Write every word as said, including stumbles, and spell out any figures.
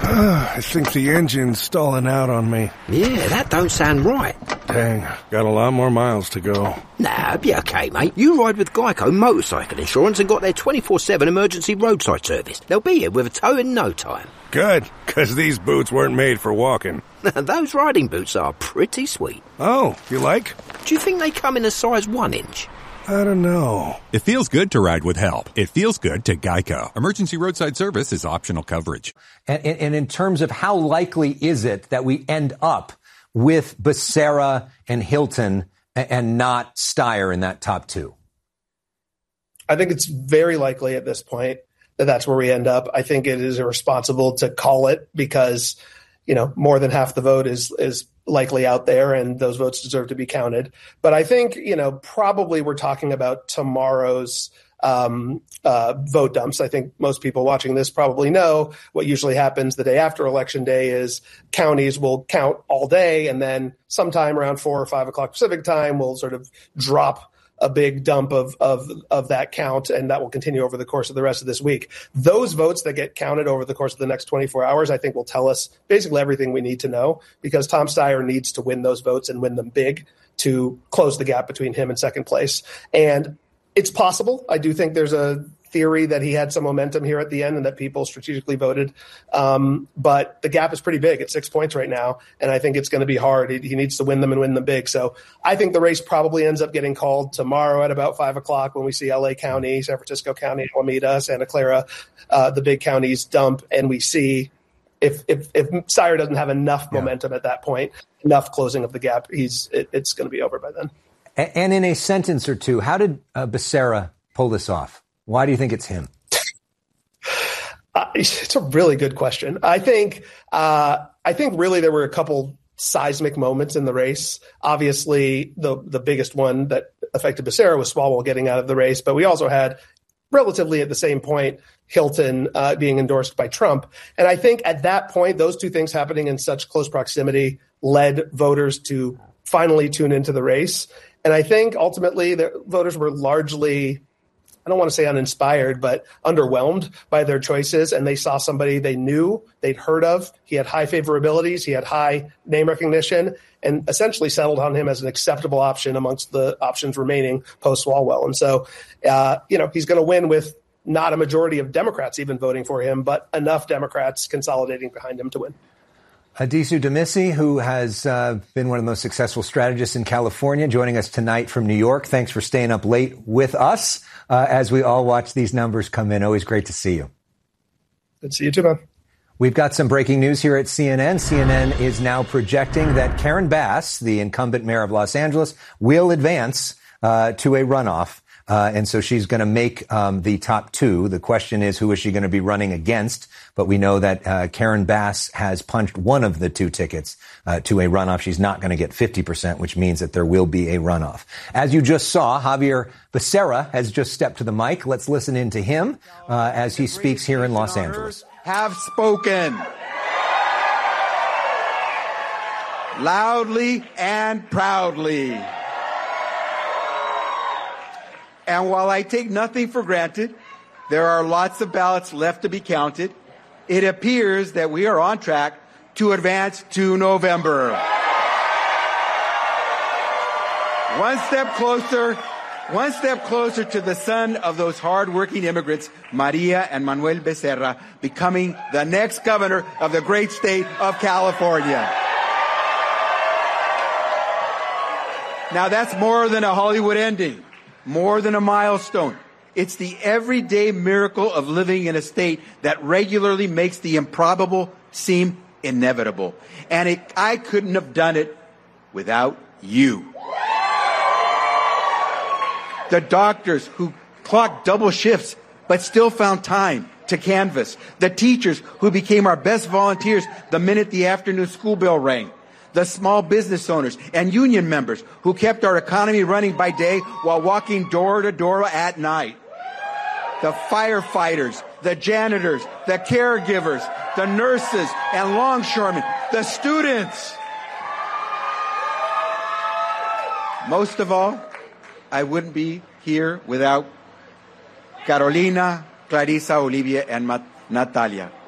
I think the engine's stalling out on me. Yeah, that don't sound right. Dang, got a lot more miles to go. Nah, it'll be okay, mate. You ride with Geico Motorcycle Insurance and got their twenty-four seven emergency roadside service. They'll be here with a tow in no time. Good, because these boots weren't made for walking. Those riding boots are pretty sweet. Oh, you like? Do you think they come in a size one inch? I don't know. It feels good to ride with help. It feels good to Geico. Emergency roadside service is optional coverage. And, and in terms of how likely is it that we end up with Becerra and Hilton and not Steyer in that top two? I think it's very likely at this point that that's where we end up. I think it is irresponsible to call it because, you know, more than half the vote is is likely out there and those votes deserve to be counted. But I think, you know, probably we're talking about tomorrow's um, uh, vote dumps. I think most people watching this probably know what usually happens the day after Election Day is counties will count all day and then sometime around four or five o'clock Pacific time we'll sort of drop a big dump of, of, of that count, and that will continue over the course of the rest of this week. Those votes that get counted over the course of the next twenty-four hours, I think will tell us basically everything we need to know because Tom Steyer needs to win those votes and win them big to close the gap between him and second place. And it's possible. I do think there's a theory that he had some momentum here at the end and that people strategically voted. Um, but the gap is pretty big at six points right now. And I think it's going to be hard. He, he needs to win them and win them big. So I think the race probably ends up getting called tomorrow at about five o'clock when we see L A County, San Francisco County, Alameda, Santa Clara, uh, the big counties dump. And we see if, if, if Steyer doesn't have enough yeah. momentum at that point, enough closing of the gap, he's, it, it's going to be over by then. And in a sentence or two, how did uh, Becerra pull this off? Why do you think it's him? Uh, it's a really good question. I think uh, I think really there were a couple seismic moments in the race. Obviously, the the biggest one that affected Becerra was Swalwell getting out of the race, but we also had relatively at the same point Hilton uh, being endorsed by Trump. And I think at that point, those two things happening in such close proximity led voters to finally tune into the race. And I think ultimately the voters were largely, I don't want to say uninspired, but underwhelmed by their choices. And they saw somebody they knew, they'd heard of. He had high favorabilities. He had high name recognition and essentially settled on him as an acceptable option amongst the options remaining post Swalwell. And so, uh, you know, he's going to win with not a majority of Democrats even voting for him, but enough Democrats consolidating behind him to win. Addisu Demissi, who has uh, been one of the most successful strategists in California, joining us tonight from New York. Thanks for staying up late with us uh, as we all watch these numbers come in. Always great to see you. Good to see you too, man. We've got some breaking news here at C N N. C N N is now projecting that Karen Bass, the incumbent mayor of Los Angeles, will advance uh, to a runoff. Uh, and so she's going to make um, the top two. The question is, who is she going to be running against? But we know that uh, Karen Bass has punched one of the two tickets uh, to a runoff. She's not going to get fifty percent, which means that there will be a runoff. As you just saw, Javier Becerra has just stepped to the mic. Let's listen in to him uh, as he speaks here in Los Angeles. Have spoken loudly and proudly. And while I take nothing for granted, there are lots of ballots left to be counted. It appears that we are on track to advance to November. One step closer, one step closer to the son of those hardworking immigrants, Maria and Manuel Becerra, becoming the next governor of the great state of California. Now that's more than a Hollywood ending. More than a milestone. It's the everyday miracle of living in a state that regularly makes the improbable seem inevitable. And it, I couldn't have done it without you. The doctors who clocked double shifts but still found time to canvass. The teachers who became our best volunteers the minute the afternoon school bell rang. The small business owners and union members who kept our economy running by day while walking door to door at night. The firefighters, the janitors, the caregivers, the nurses and longshoremen, the students. Most of all, I wouldn't be here without Carolina, Clarissa, Olivia, and Natalia.